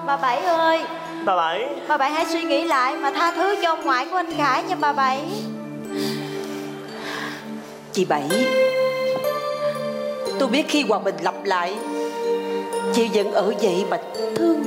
Bà Bảy ơi, Bà Bảy. bà Bảy hãy suy nghĩ lại mà tha thứ cho ông ngoại của anh Khải nha bà Bảy. Chị Bảy, tôi biết khi hòa bình lặp lại chị vẫn ở vậy mà thương